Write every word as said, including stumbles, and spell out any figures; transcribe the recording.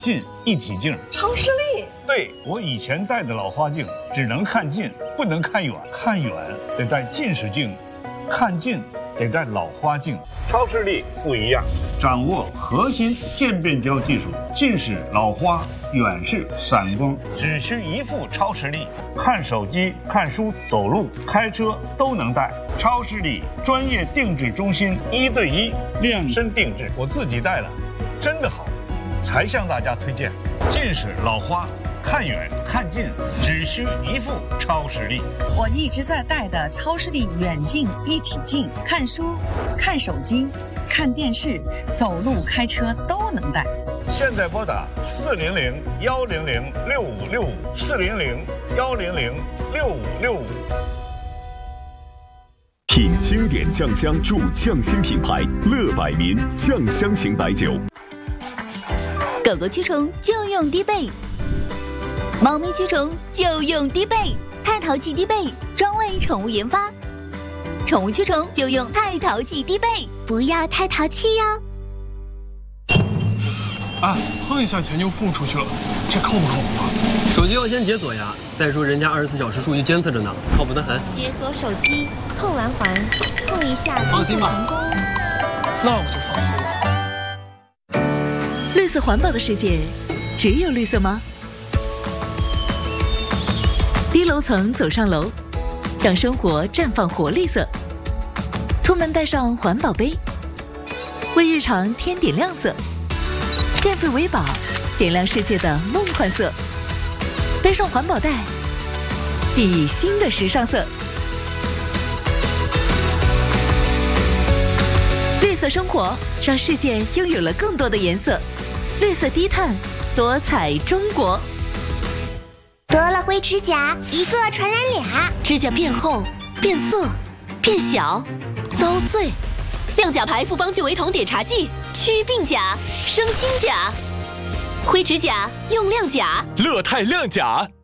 近一体镜， 超视力。 对，我以前戴的老花镜只能看近，不能看远，看远得戴近视镜，看近得戴老花镜。超视力不一样，掌握核心渐变焦技术，近视、老花、远视、散光，只需一副超视力，看手机、看书、走路、开车都能戴。超视力专业定制中心，一对一量身定制，我自己戴了，真的好，才向大家推荐。近视、老花，看远看近只需一副超视力。 我一直在戴的超视力远近一体镜，看书、看手机、看电视、走路、开车都能戴。 现在拨打四零零幺零零六五六五四零零幺零零六五六五。 品经典酱香助匠心品牌乐百民酱香型白酒。 狗狗驱虫就用低倍，猫咪驱虫就用低倍，太淘气低倍专为宠物研发，宠物驱虫就用太淘气低倍，不要太淘气哟。 啊，碰一下钱就付出去了，这靠不靠谱啊？ 手机要先解锁呀，再说人家二十四小时数据监测着呢，靠谱得很。 解锁手机，碰完环，碰一下， 放心吧。那我就放心了。 绿色环保的世界，只有绿色吗？低楼层走上楼，让生活绽放活绿色。出门带上环保杯，为日常添点亮色。电费为宝，点亮世界的梦幻色。背上环保袋，熠熠新的时尚色。绿色生活，让世界拥有了更多的颜色。绿色低碳，多彩中国。 得了灰指甲，一个传染俩， 指甲变厚、变色、变小、遭碎。亮甲牌复方聚维酮碘茶剂，祛病甲，生新甲。灰指甲用亮甲， 乐泰亮甲。